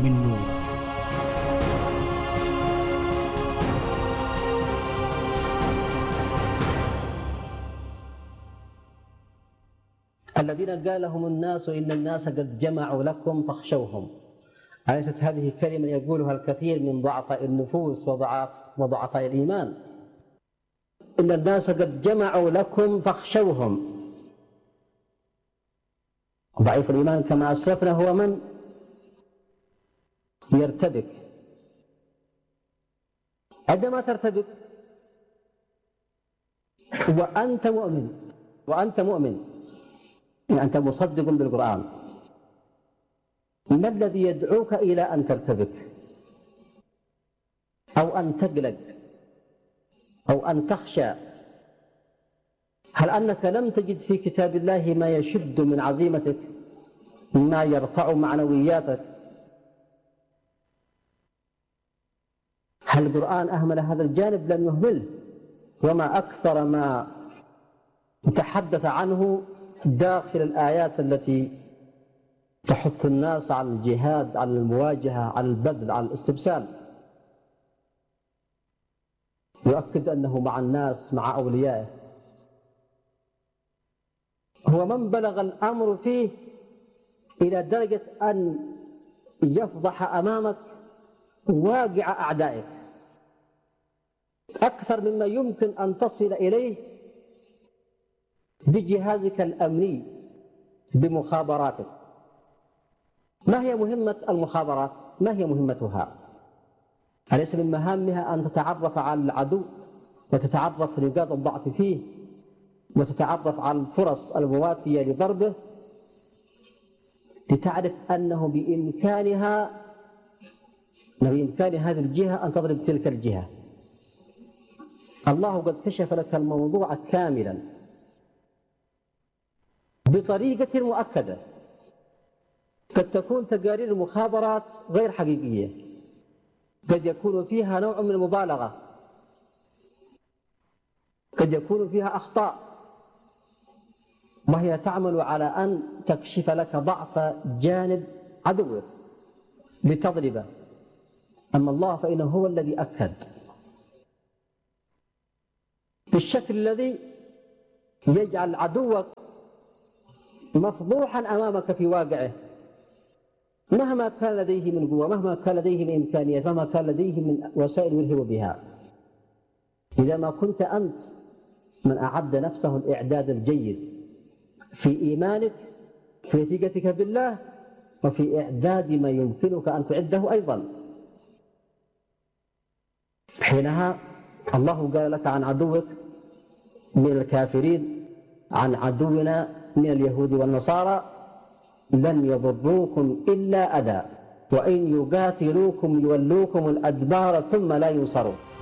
من نور. الذين قال لهم الناس إن الناس قد جمعوا لكم فاخشوهم. أليست هذه كلمة يقولها الكثير من ضعفاء النفوس وضعفاء الإيمان؟ إن الناس قد جمعوا لكم فاخشوهم. ضعيف الإيمان كما أسلفنا هو من يرتبك. عندما ترتبك وأنت مؤمن يعني أنت مصدق بالقرآن، ما الذي يدعوك إلى أن ترتبك أو أن تقلق أو أن تخشى؟ هل أنك لم تجد في كتاب الله ما يشد من عزيمتك، ما يرفع معنوياتك؟ هل القرآن أهمل هذا الجانب؟ لم يهمله. وما أكثر ما تحدث عنه داخل الآيات التي تحث الناس على الجهاد، على المواجهة، على البذل، على الاستبسال. يؤكد أنه مع الناس، مع أوليائه. هو من بلغ الأمر فيه إلى درجة أن يفضح أمامك واقع أعدائك أكثر مما يمكن أن تصل إليه بجهازك الأمني، بمخابراتك. ما هي مهمة المخابرات؟ ما هي مهمتها؟ أليس من مهامها أن تتعرف على العدو وتتعرف نقاط الضعف فيه وتتعرف على الفرص المواتية لضربه، لتعرف أنه بإمكان هذه الجهة أن تضرب تلك الجهة. الله قد كشف لك الموضوع كاملا بطريقة مؤكدة. قد تكون تقارير المخابرات غير حقيقية، قد يكون فيها نوع من المبالغة، قد يكون فيها أخطاء، وهي تعمل على أن تكشف لك ضعف جانب عدوك لتضربه. أما الله فإنه هو الذي أكد بالشكل الذي يجعل عدوك مفضوحا أمامك في واقعه، مهما كان لديه من قوة، مهما كان لديه من إمكانيات، مهما كان لديه من وسائل يلهب بها. إذا ما كنت أنت من أعد نفسه الإعداد الجيد في إيمانك، في ثقتك بالله، وفي إعداد ما يمكنك أن تعده أيضا، حينها الله قال لك عن عدوك من الكافرين، عن عدونا من اليهود والنصارى: لن يضروكم إلا أذى وإن يقاتلوكم يولوكم الأدبار ثم لا ينصرون.